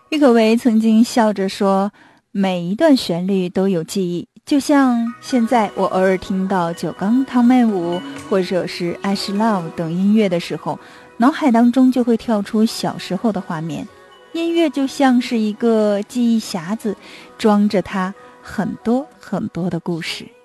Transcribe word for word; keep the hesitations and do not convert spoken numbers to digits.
郁可唯曾经笑着说，每一段旋律都有记忆，就像现在我偶尔听到九刚汤麦舞或者是 I Should Love 等音乐的时候，脑海当中就会跳出小时候的画面。音乐就像是一个记忆匣子，装着它很多很多的故事。